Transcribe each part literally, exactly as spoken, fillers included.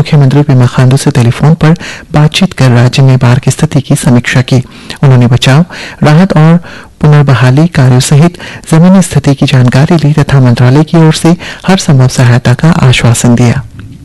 मुख्यमंत्री पेमा खांडू से टेलीफोन पर बातचीत कर राज्य में बाढ़ की स्थिति की समीक्षा की। उन्होंने बचाव, राहत और पुनर्बहाली कार्यों सहित जमीनी स्थिति की जानकारी ली तथा मंत्रालय की ओर से हर संभव सहायता का आश्वासन दिया।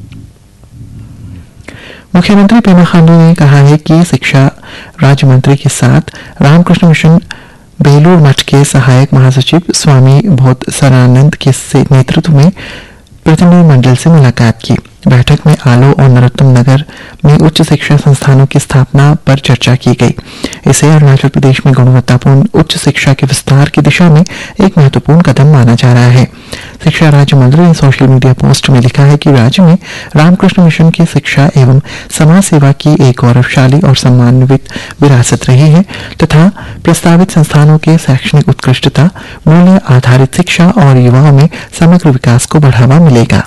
मुख्यमंत्री पेमा खांडू ने कहा है कि शिक्षा राज्य मंत्री के साथ रामकृष्ण मिशन बेलूर मठ के सहायक महासचिव स्वामी बोधसरानंद के नेतृत्व में प्रतिनिधिमंडल से मुलाकात की। बैठक में आलो और नरोत्तम नगर में उच्च शिक्षा संस्थानों की स्थापना पर चर्चा की गई। इसे अरुणाचल प्रदेश में गुणवत्तापूर्ण उच्च शिक्षा के विस्तार की दिशा में एक महत्वपूर्ण कदम माना जा रहा है। शिक्षा राज्य मंत्री ने सोशल मीडिया पोस्ट में लिखा है कि राज्य में रामकृष्ण मिशन की शिक्षा एवं समाज सेवा की एक गौरवशाली और सम्मानित विरासत रही है तथा प्रस्तावित संस्थानों के शैक्षणिक उत्कृष्टता, मूल्य आधारित शिक्षा और युवाओं में समग्र विकास को बढ़ावा मिलेगा।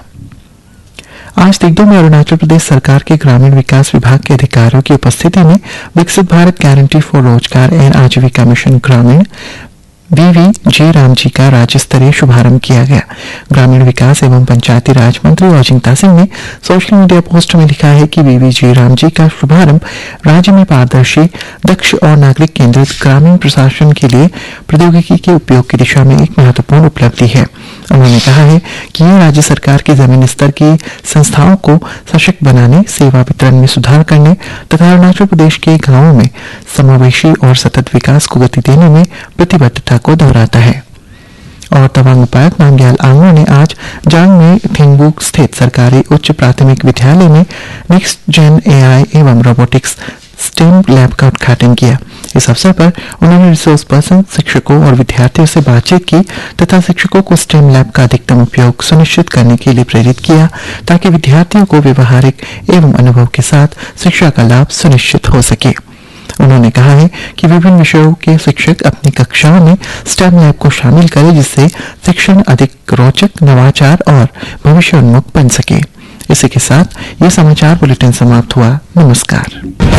आज दिगदो में अरुणाचल प्रदेश सरकार के ग्रामीण विकास विभाग के अधिकारियों की उपस्थिति में विकसित भारत गारंटी फॉर रोजगार एवं आजीविका मिशन ग्रामीण वीवी जी राम जी का राज्य स्तरीय शुभारंभ किया गया। ग्रामीण विकास एवं पंचायती राज मंत्री अजिंता सिंह ने सोशल मीडिया पोस्ट में लिखा है कि वीवी जी राम जी का शुभारंभ राज्य में पारदर्शी, दक्ष और नागरिक केंद्रित ग्रामीण प्रशासन के लिए प्रौद्योगिकी के उपयोग की दिशा में एक महत्वपूर्ण उपलब्धि है। उन्होंने कहा है कि यह राज्य सरकार की जमीनी स्तर की संस्थाओं को सशक्त बनाने, सेवा वितरण में सुधार करने तथा अरुणाचल प्रदेश के गांवों में समावेशी और सतत विकास को गति देने में प्रतिबद्धता को दोहराता है। और तवांग उपायुक्त नामग्याल आंगो ने आज जांग में थिंगबुक स्थित सरकारी उच्च प्राथमिक विद्यालय में नेक्स्ट जेन एआई एवं रोबोटिक्स स्टेम लैब का उद्घाटन किया। इस अवसर पर उन्होंने रिसोर्स पर्सन, शिक्षकों और विद्यार्थियों से बातचीत की तथा शिक्षकों को स्टेम लैब का अधिकतम उपयोग सुनिश्चित करने के लिए प्रेरित किया ताकि विद्यार्थियों को व्यवहारिक एवं अनुभव के साथ शिक्षा का लाभ सुनिश्चित हो सके। उन्होंने कहा है कि विभिन्न विषयों के शिक्षक अपनी कक्षाओं में स्टेम लैब को शामिल करें जिससे शिक्षण अधिक रोचक, नवाचार और भविष्योन्मुख बन सके। इसी के साथ यह समाचार बुलेटिन समाप्त हुआ। नमस्कार।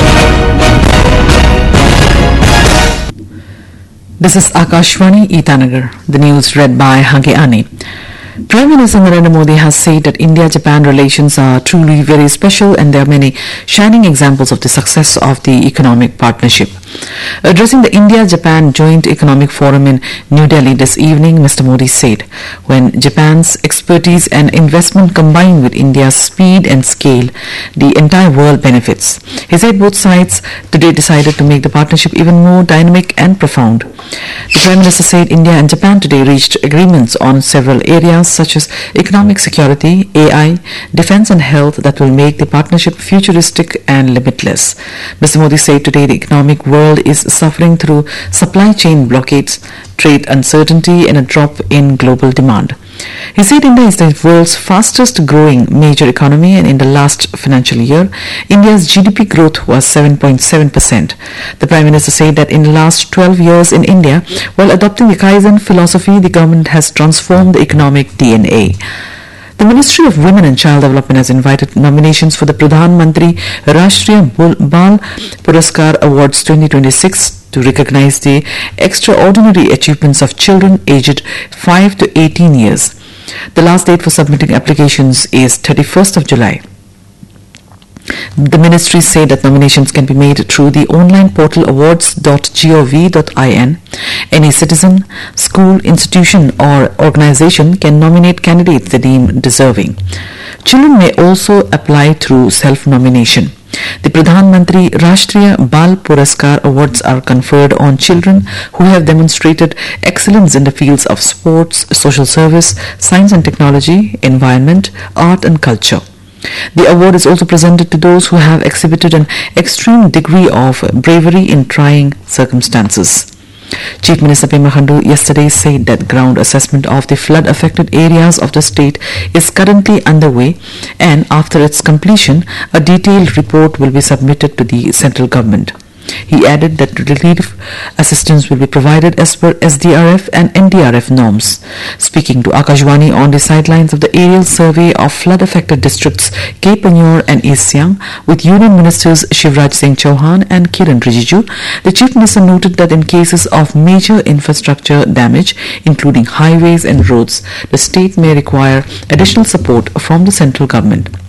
This is Akashvani Itanagar. The news read by Hage Ani. Prime Minister Narendra Modi has said that India-Japan relations are truly very special and there are many shining examples of the success of the economic partnership. Addressing the India-Japan Joint Economic Forum in New Delhi this evening, Mister Modi said, when Japan's expertise and investment combine with India's speed and scale, the entire world benefits. He said both sides today decided to make the partnership even more dynamic and profound. The Prime Minister said India and Japan today reached agreements on several areas such as economic security, A I, defense and health that will make the partnership futuristic and limitless. Mister Modi said today the economic world is suffering through supply chain blockades, trade uncertainty and a drop in global demand. He said India is the world's fastest growing major economy and in the last financial year, India's G D P growth was seven point seven percent. The Prime Minister said that in the last twelve years in India, while adopting the Kaizen philosophy, the government has transformed the economic D N A. The Ministry of Women and Child Development has invited nominations for the Pradhan Mantri Rashtriya Bal Puraskar Awards twenty twenty-six to recognize the extraordinary achievements of children aged five to eighteen years. The last date for submitting applications is thirty-first of July. The ministry said that nominations can be made through the online portal awards dot gov dot in. Any citizen, school, institution or organization can nominate candidates they deem deserving. Children may also apply through self-nomination. The Pradhan Mantri Rashtriya Bal Puraskar Awards are conferred on children who have demonstrated excellence in the fields of sports, social service, science and technology, environment, art and culture. The award is also presented to those who have exhibited an extreme degree of bravery in trying circumstances. Chief Minister Pema Khandu yesterday said that ground assessment of the flood-affected areas of the state is currently underway and after its completion, a detailed report will be submitted to the central government. He added that relief assistance will be provided as per S D R F and N D R F norms. Speaking to Akashvani on the sidelines of the aerial survey of flood-affected districts Cape Anyor and East Siang with Union Ministers Shivraj Singh Chauhan and Kiran Rijiju, the Chief Minister noted that in cases of major infrastructure damage, including highways and roads, the state may require additional support from the central government.